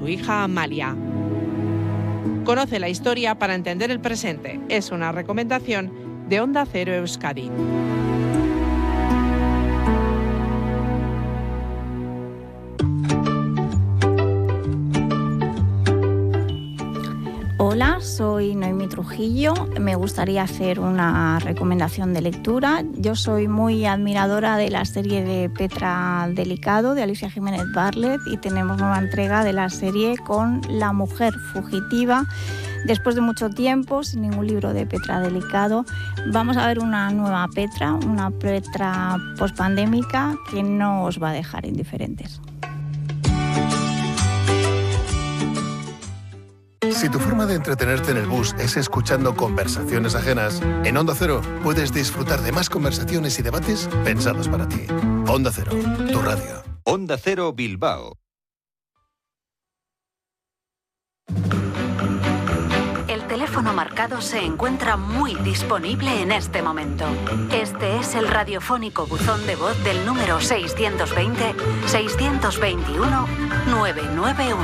su hija Amalia. Conoce la historia para entender el presente. Es una recomendación de Onda Cero Euskadi. Hola, soy Noemí Trujillo. Me gustaría hacer una recomendación de lectura. Yo soy muy admiradora de la serie de Petra Delicado, de Alicia Jiménez Barlet, y tenemos nueva entrega de la serie con La mujer fugitiva. Después de mucho tiempo, sin ningún libro de Petra Delicado, vamos a ver una nueva Petra, una Petra pospandémica que no os va a dejar indiferentes. Si tu forma de entretenerte en el bus es escuchando conversaciones ajenas, en Onda Cero puedes disfrutar de más conversaciones y debates pensados para ti. Onda Cero, tu radio. Onda Cero Bilbao. El teléfono marcado se encuentra muy disponible en este momento. Este es el radiofónico buzón de voz del número 620-621-991.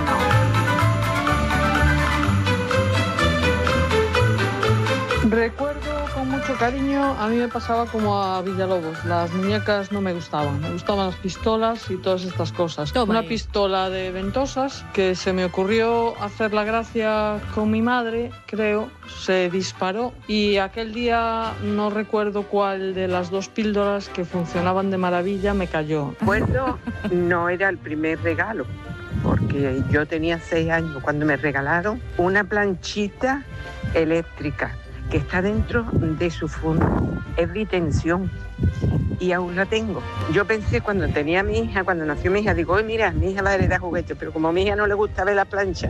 Recuerdo con mucho cariño, a mí me pasaba como a Villalobos, las muñecas no me gustaban las pistolas y todas estas cosas. Toma Una ahí. pistola de ventosas que se me ocurrió hacer la gracia con mi madre, creo, se disparó y aquel día no recuerdo cuál de las dos píldoras que funcionaban de maravilla me cayó. Recuerdo, no era el primer regalo, porque yo tenía 6 años cuando me regalaron una planchita eléctrica que está dentro de su funda, es bitensión y aún la tengo. Yo pensé cuando nació mi hija, digo, mira, mi hija va a heredar juguetes, pero como a mi hija no le gusta ver la plancha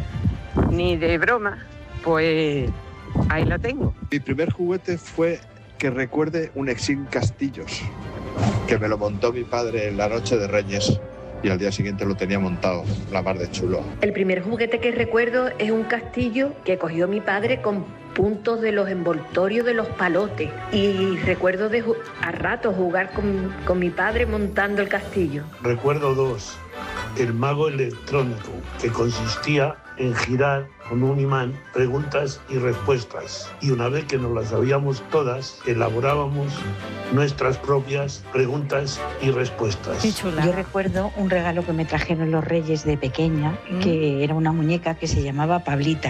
ni de broma, pues ahí la tengo. Mi primer juguete fue que recuerde un Exim Castillos, que me lo montó mi padre en la noche de Reyes y al día siguiente lo tenía montado, la mar de chulo. El primer juguete que recuerdo es un castillo que cogió mi padre con puntos de los envoltorios de los palotes y recuerdo a rato jugar con mi padre montando el castillo. Recuerdo 2, el mago electrónico, que consistía en girar con un imán preguntas y respuestas. Y una vez que nos las sabíamos todas, elaborábamos nuestras propias preguntas y respuestas. Yo recuerdo un regalo que me trajeron los Reyes de pequeña, que era una muñeca que se llamaba Pablita.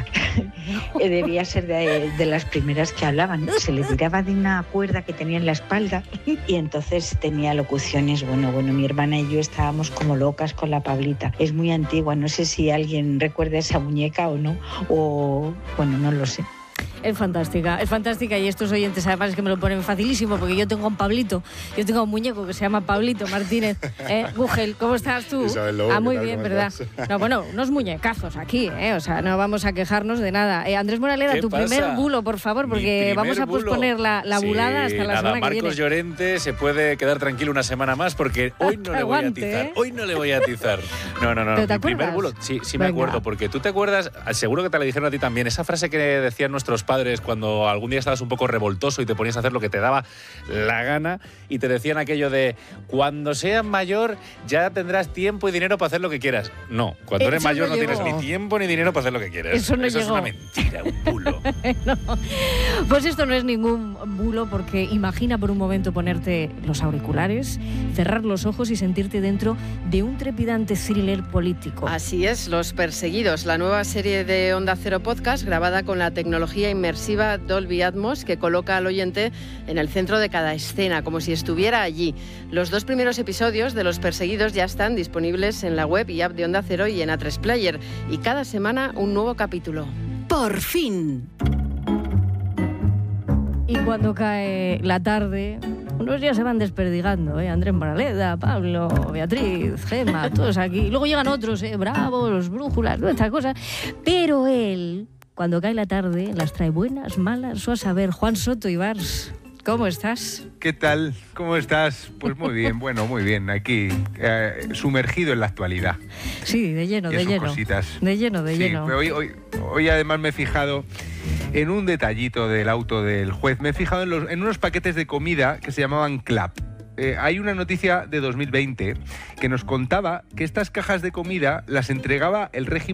Debía ser de las primeras que hablaban. Se le tiraba de una cuerda que tenía en la espalda y entonces tenía locuciones. Bueno, mi hermana y yo estábamos como locas con la Pablita. Es muy antigua, no sé si alguien recuerda esa muñeca o no, o bueno, no lo sé. Es fantástica y estos oyentes además es que me lo ponen facilísimo porque yo tengo un Pablito, yo tengo un muñeco que se llama Pablito Martínez. Gugel, ¿cómo estás tú? Isabel Lobo, muy ¿qué tal? bien, ¿Cómo ¿verdad? estás? No, bueno, unos muñecazos aquí, o sea, no vamos a quejarnos de nada. Andrés Moraleda, ¿Qué tu pasa? primer bulo, por favor, porque vamos a posponer la bulada hasta la semana que viene. Marcos Llorente se puede quedar tranquilo una semana más porque hoy no le voy a atizar. Hoy no le voy a atizar. No. ¿Pero te Mi primer acuerdas? bulo, sí me acuerdo, porque tú te acuerdas, seguro que te la dijeron a ti también, esa frase que decían nuestros padres cuando algún día estabas un poco revoltoso y te ponías a hacer lo que te daba la gana y te decían aquello de cuando seas mayor ya tendrás tiempo y dinero para hacer lo que quieras. No, cuando eres mayor no tienes ni tiempo ni dinero para hacer lo que quieras. Eso es una mentira, un bulo. No. Pues esto no es ningún bulo porque imagina por un momento ponerte los auriculares, cerrar los ojos y sentirte dentro de un trepidante thriller político. Así es, Los Perseguidos, la nueva serie de Onda Cero Podcast grabada con la tecnología inmersiva Dolby Atmos que coloca al oyente en el centro de cada escena, como si estuviera allí. Los 2 primeros episodios de Los Perseguidos ya están disponibles en la web y app de Onda Cero y en A3 Player, y cada semana un nuevo capítulo. Por fin. Y cuando cae la tarde, unos ya se van desperdigando, Andrés Moraleda, Pablo, Beatriz, Gemma, todos aquí. Luego llegan otros, Bravo, los Brújulas, todas estas cosas. Pero él, cuando cae la tarde, las trae buenas, malas, o a saber. Juan Soto Ibars, ¿cómo estás? ¿Qué tal? ¿Cómo estás? Pues muy bien, muy bien. Aquí, sumergido en la actualidad. Sí, de lleno, y de sus lleno. Cositas. De lleno, de lleno. Hoy además me he fijado en un detallito del auto del juez. Me he fijado en unos paquetes de comida que se llamaban Clap. Hay una noticia de 2020 que nos contaba que estas cajas de comida las entregaba el régimen